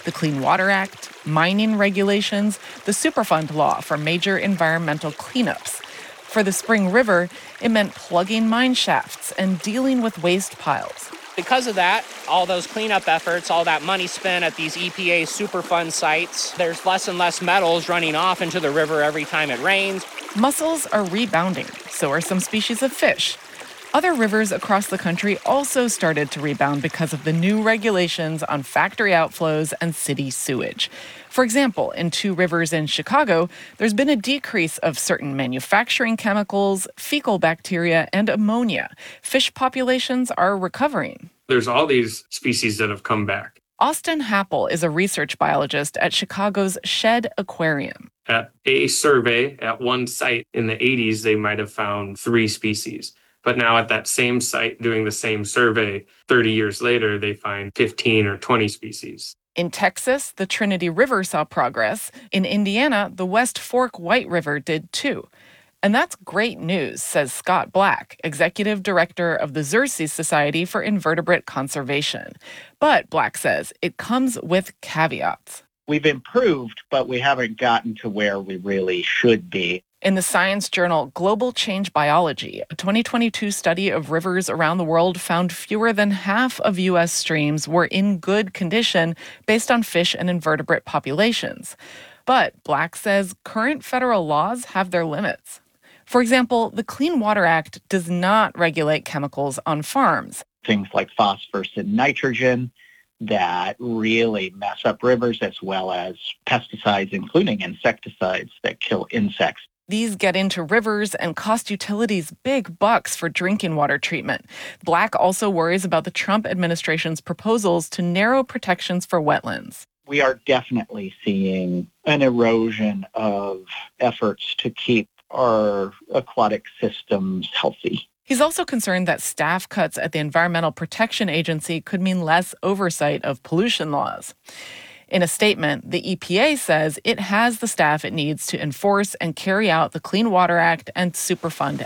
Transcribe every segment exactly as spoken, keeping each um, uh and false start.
the Clean Water Act, mining regulations, the Superfund law for major environmental cleanups. For the Spring River, it meant plugging mine shafts and dealing with waste piles. Because of that, all those cleanup efforts, all that money spent at these E P A Superfund sites, there's less and less metals running off into the river every time it rains. Mussels are rebounding, so are some species of fish. Other rivers across the country also started to rebound because of the new regulations on factory outflows and city sewage. For example, in two rivers in Chicago, there's been a decrease of certain manufacturing chemicals, fecal bacteria, and ammonia. Fish populations are recovering. There's all these species that have come back. Austin Happel is a research biologist at Chicago's Shed Aquarium. At a survey at one site in the eighties, they might have found three species. But now at that same site doing the same survey, thirty years later, they find fifteen or twenty species. In Texas, the Trinity River saw progress. In Indiana, the West Fork White River did too. And that's great news, says Scott Black, executive director of the Xerces Society for Invertebrate Conservation. But, Black says, it comes with caveats. We've improved, but we haven't gotten to where we really should be. In the science journal Global Change Biology, a twenty twenty-two study of rivers around the world found fewer than half of U S streams were in good condition based on fish and invertebrate populations. But Black says current federal laws have their limits. For example, the Clean Water Act does not regulate chemicals on farms. Things like phosphorus and nitrogen that really mess up rivers, as well as pesticides, including insecticides that kill insects. These get into rivers and cost utilities big bucks for drinking water treatment. Black also worries about the Trump administration's proposals to narrow protections for wetlands. We are definitely seeing an erosion of efforts to keep our aquatic systems healthy. He's also concerned that staff cuts at the Environmental Protection Agency could mean less oversight of pollution laws. In a statement, the E P A says it has the staff it needs to enforce and carry out the Clean Water Act and Superfund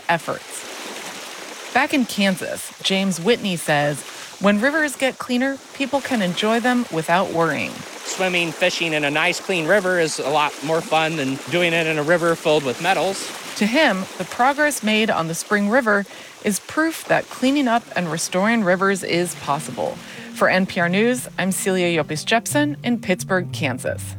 efforts. Back in Kansas, James Whitney says, when rivers get cleaner, people can enjoy them without worrying. Swimming, fishing in a nice, clean river is a lot more fun than doing it in a river filled with metals. To him, the progress made on the Spring River is proof that cleaning up and restoring rivers is possible. For N P R News, I'm Celia Yopis-Jepson in Pittsburgh, Kansas.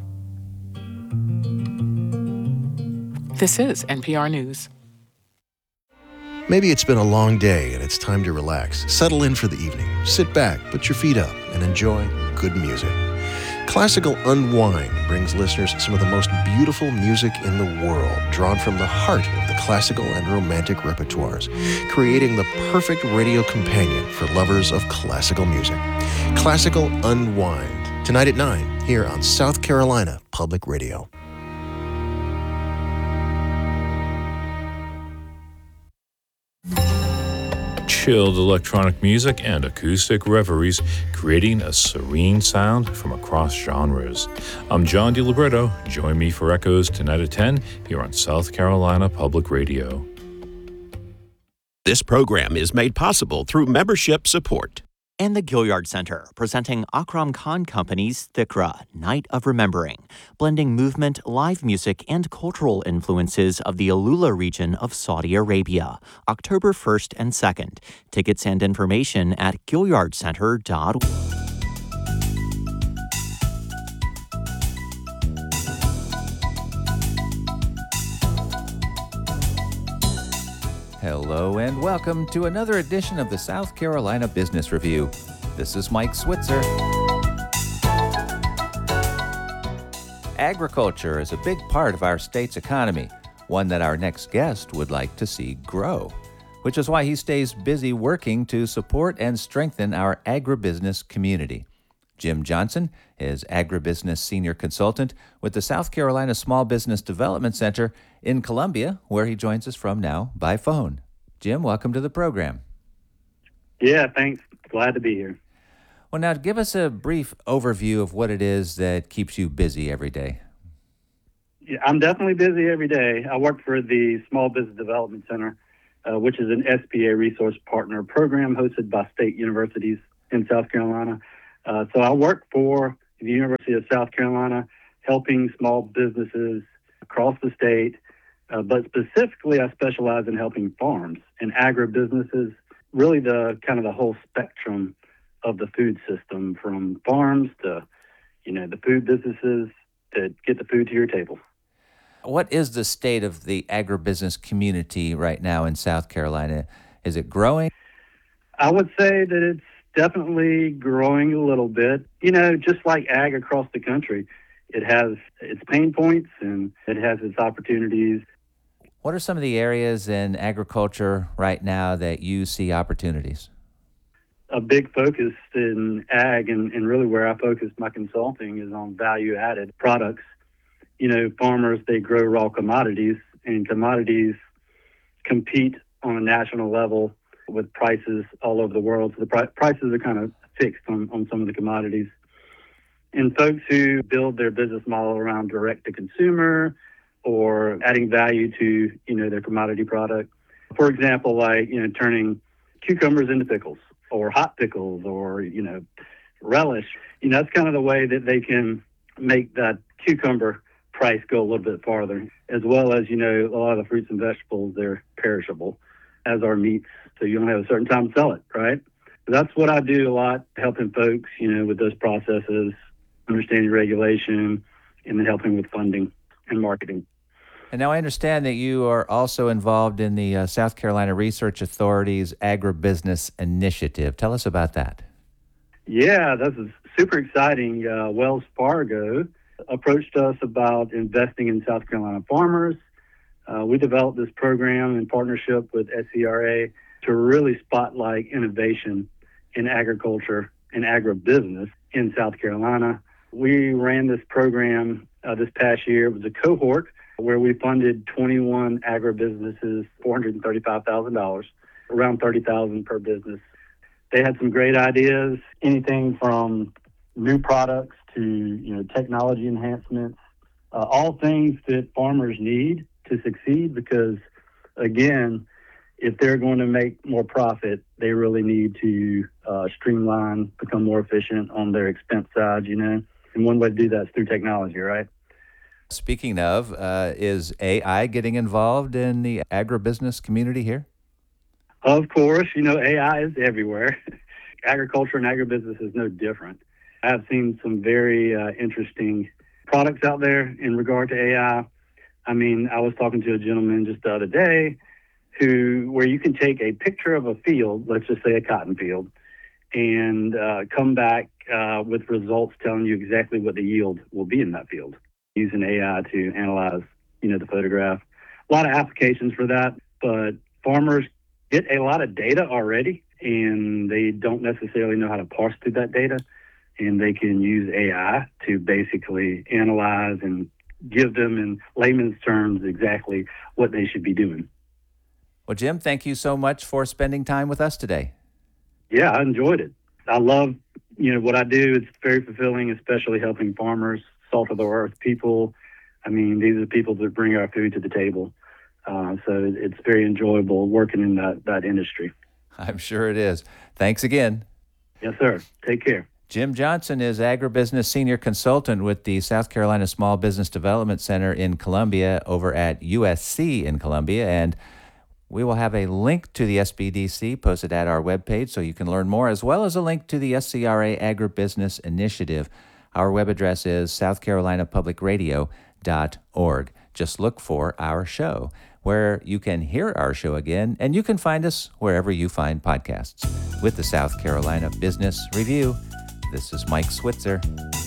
This is N P R News. Maybe it's been a long day and it's time to relax. Settle in for the evening. Sit back, put your feet up, and enjoy good music. Classical Unwind brings listeners some of the most beautiful music in the world, drawn from the heart of the classical and romantic repertoires, creating the perfect radio companion for lovers of classical music. Classical Unwind, tonight at nine, here on South Carolina Public Radio. Chilled electronic music and acoustic reveries, creating a serene sound from across genres. I'm John DiLibretto. Join me for Echoes tonight at ten here on South Carolina Public Radio. This program is made possible through membership support. And the Gilliard Center, presenting Akram Khan Company's Thikra, Night of Remembering, blending movement, live music, and cultural influences of the Alula region of Saudi Arabia, October first and second. Tickets and information at gilliard center dot org. Hello and welcome to another edition of the South Carolina Business Review. This is Mike Switzer. Agriculture is a big part of our state's economy, one that our next guest would like to see grow, which is why he stays busy working to support and strengthen our agribusiness community. Jim Johnson is Agribusiness Senior Consultant with the South Carolina Small Business Development Center in Columbia, where he joins us from now by phone. Jim, welcome to the program. Yeah, thanks. Glad to be here. Well, now give us a brief overview of what it is that keeps you busy every day. Yeah, I'm definitely busy every day. I work for the Small Business Development Center, uh, which is an S B A resource partner program hosted by state universities in South Carolina. Uh, so I work for the University of South Carolina, helping small businesses across the state. Uh, but specifically, I specialize in helping farms and agribusinesses, really the kind of the whole spectrum of the food system, from farms to, you know, the food businesses that get the food to your table. What is the state of the agribusiness community right now in South Carolina? Is it growing? I would say that it's definitely growing a little bit. You know, just like ag across the country, it has its pain points and it has its opportunities. What are some of the areas in agriculture right now that you see opportunities? A big focus in ag, and, and really where I focus my consulting, is on value-added products. You know, farmers, they grow raw commodities, and commodities compete on a national level with prices all over the world. So the pri- prices are kind of fixed on, on some of the commodities. And folks who build their business model around direct-to-consumer or adding value to, you know, their commodity product. For example, like, you know, turning cucumbers into pickles or hot pickles or, you know, relish. You know, that's kind of the way that they can make that cucumber price go a little bit farther, as well as, you know, a lot of the fruits and vegetables, they're perishable, as are meats. So you only have a certain time to sell it, right? So that's what I do a lot, helping folks, you know, with those processes, understanding regulation, and then helping with funding and marketing. And now I understand that you are also involved in the uh, South Carolina Research Authority's Agribusiness Initiative. Tell us about that. Yeah, this is super exciting. Uh, Wells Fargo approached us about investing in South Carolina farmers. Uh, we developed this program in partnership with S C R A to really spotlight innovation in agriculture and agribusiness in South Carolina. We ran this program uh, this past year. It was a cohort where we funded twenty-one agribusinesses, four hundred thirty-five thousand dollars, around thirty thousand dollars per business. They had some great ideas, anything from new products to, you know, technology enhancements, uh, all things that farmers need to succeed, because, again, if they're going to make more profit, they really need to uh, streamline, become more efficient on their expense side, you know. And one way to do that is through technology, right? Speaking of, uh, is A I getting involved in the agribusiness community here? Of course, you know, A I is everywhere. Agriculture and agribusiness is no different. I've seen some very uh, interesting products out there in regard to A I. I mean, I was talking to a gentleman just the other day who, where you can take a picture of a field, let's just say a cotton field, and uh, come back uh, with results telling you exactly what the yield will be in that field, using A I to analyze, you know, the photograph. A lot of applications for that, but farmers get a lot of data already, and they don't necessarily know how to parse through that data, and they can use A I to basically analyze and give them in layman's terms exactly what they should be doing. Well, Jim, thank you so much for spending time with us today. Yeah, I enjoyed it. I love, you know, what I do. It's very fulfilling, especially helping farmers, salt of the earth people. I mean, these are the people that bring our food to the table. Uh, so it's very enjoyable working in that, that industry. I'm sure it is. Thanks again. Yes, sir. Take care. Jim Johnson is Agribusiness Senior Consultant with the South Carolina Small Business Development Center in Columbia over at U S C in Columbia. And we will have a link to the S B D C posted at our webpage so you can learn more, as well as a link to the S C R A Agribusiness Initiative. Our web address is south carolina public radio dot org. Just look for our show, where you can hear our show again, and you can find us wherever you find podcasts. With the South Carolina Business Review, this is Mike Switzer.